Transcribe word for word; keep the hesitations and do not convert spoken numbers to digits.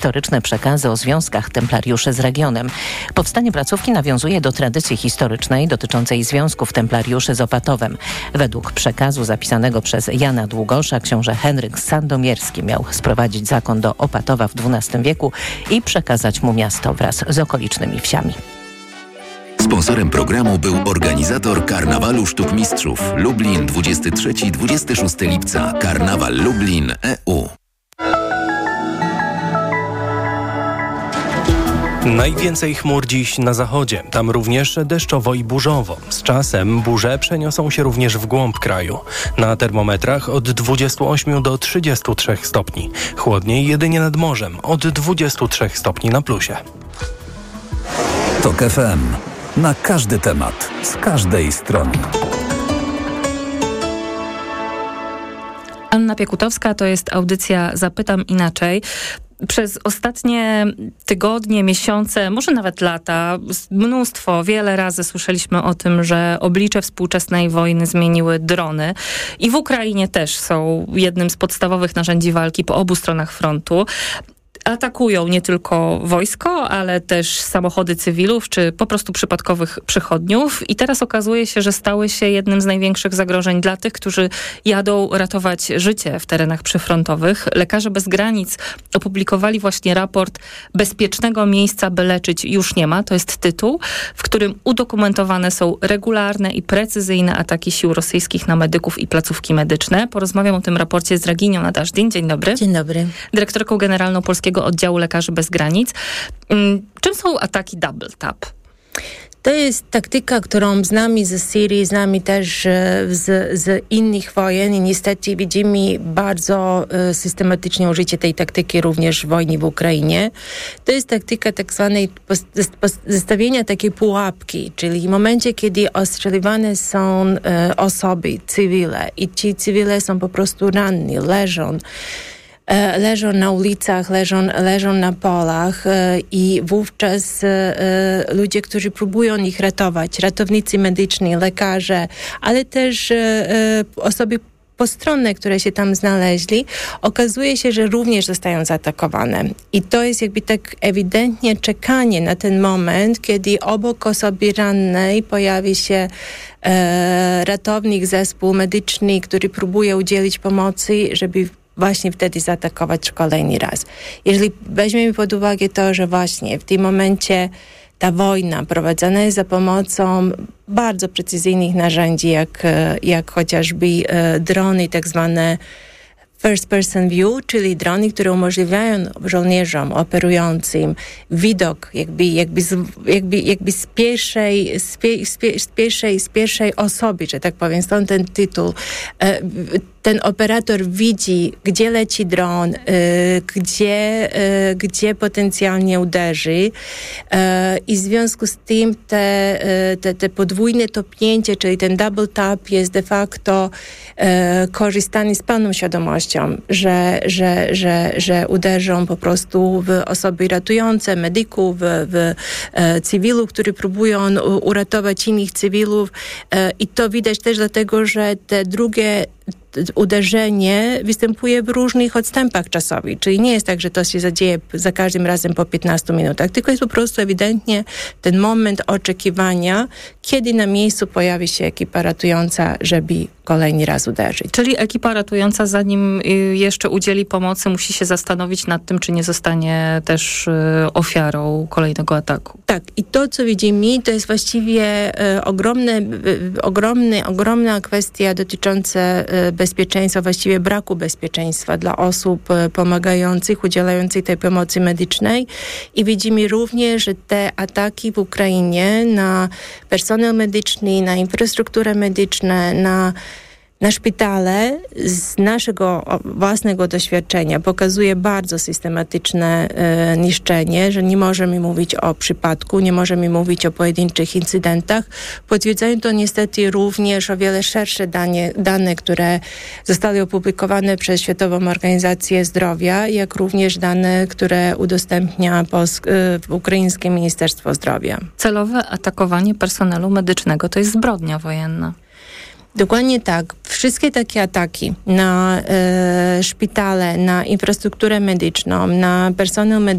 historyczne przekazy o związkach templariuszy z regionem. Powstanie placówki nawiązuje do tradycji historycznej dotyczącej związków templariuszy z Opatowem. Według przekazu zapisanego przez Jana Długosza książę Henryk Sandomierski miał sprowadzić zakon do Opatowa w dwunastym wieku i przekazać mu miasto wraz z okolicznymi wsiami. Sponsorem programu był organizator Karnawalu Sztuk Mistrzów Lublin dwudziestego trzeciego do dwudziestego szóstego lipca. Karnawal Lublin E U. Najwięcej chmur dziś na zachodzie, tam również deszczowo i burzowo. Z czasem burze przeniosą się również w głąb kraju. Na termometrach od dwudziestu ośmiu do trzydziestu trzech stopni. Chłodniej jedynie nad morzem, od dwudziestu trzech stopni na plusie. TOK F M. Na każdy temat, z każdej strony. Anna Piekutowska, to jest audycja Zapytam Inaczej. Przez ostatnie tygodnie, miesiące, może nawet lata, mnóstwo, wiele razy słyszeliśmy o tym, że oblicze współczesnej wojny zmieniły drony. I w Ukrainie też są jednym z podstawowych narzędzi walki po obu stronach frontu. Atakują nie tylko wojsko, ale też samochody cywilów, czy po prostu przypadkowych przychodniów. I teraz okazuje się, że stały się jednym z największych zagrożeń dla tych, którzy jadą ratować życie w terenach przyfrontowych. Lekarze Bez Granic opublikowali właśnie raport Bezpiecznego miejsca, by leczyć już nie ma. To jest tytuł, w którym udokumentowane są regularne i precyzyjne ataki sił rosyjskich na medyków i placówki medyczne. Porozmawiam o tym raporcie z Raginią Nadażdin. Dzień dobry. Dzień dobry. Dyrektorką generalną Polskiego Oddziału Lekarzy Bez Granic. Czym są ataki double tap? To jest taktyka, którą znamy ze Syrii, znamy też z, z innych wojen i niestety widzimy bardzo systematycznie użycie tej taktyki również w wojnie w Ukrainie. To jest taktyka tak zwanej zestawienia takiej pułapki, czyli w momencie, kiedy ostrzeliwane są osoby, cywile i ci cywile są po prostu ranni, leżą. Leżą na ulicach, leżą, leżą na polach i wówczas ludzie, którzy próbują ich ratować, ratownicy medyczni, lekarze, ale też osoby postronne, które się tam znaleźli, okazuje się, że również zostają zaatakowane. I to jest jakby tak ewidentnie czekanie na ten moment, kiedy obok osoby rannej pojawi się e, ratownik, zespół medyczny, który próbuje udzielić pomocy, żeby właśnie wtedy zaatakować kolejny raz. Jeżeli weźmiemy pod uwagę to, że właśnie w tym momencie ta wojna prowadzona jest za pomocą bardzo precyzyjnych narzędzi, jak, jak chociażby e, drony, tak zwane first person view, czyli drony, które umożliwiają żołnierzom operującym widok jakby, jakby, z, jakby, jakby z, pierwszej, z, pie, z, pie, z, pierwszej, z pierwszej osoby, że tak powiem, stąd ten tytuł. E, ten operator widzi, gdzie leci dron, y, gdzie, y, gdzie potencjalnie uderzy y, i w związku z tym te, y, te, te podwójne topnięcie, czyli ten double tap jest de facto y, korzystanie z pełną świadomością, że, że, że, że uderzą po prostu w osoby ratujące, medyków, w, w y, cywilów, którzy próbują uratować innych cywilów y, i to widać też dlatego, że te drugie uderzenie występuje w różnych odstępach czasowych, czyli nie jest tak, że to się zadzieje za każdym razem po piętnastu minutach, tylko jest po prostu ewidentnie ten moment oczekiwania, kiedy na miejscu pojawi się ekipa ratująca, żeby kolejny raz uderzyć. Czyli ekipa ratująca, zanim jeszcze udzieli pomocy, musi się zastanowić nad tym, czy nie zostanie też ofiarą kolejnego ataku. Tak, i to, co widzimy, to jest właściwie e, ogromne, e, ogromny, ogromna kwestia dotycząca e, bezpieczeństwa, właściwie braku bezpieczeństwa dla osób e, pomagających, udzielających tej pomocy medycznej. I widzimy również, że te ataki w Ukrainie na personel medyczny, na infrastrukturę medyczną, na Na szpitale z naszego własnego doświadczenia pokazuje bardzo systematyczne e, niszczenie, że nie możemy mówić o przypadku, nie możemy mówić o pojedynczych incydentach. Potwierdzają to niestety również o wiele szersze dane, dane, które zostały opublikowane przez Światową Organizację Zdrowia, jak również dane, które udostępnia Polsk- e, ukraińskie Ministerstwo Zdrowia. Celowe atakowanie personelu medycznego to jest zbrodnia wojenna. Dokładnie tak. Wszystkie takie ataki na e, szpitale, na infrastrukturę medyczną, na personel medyczny,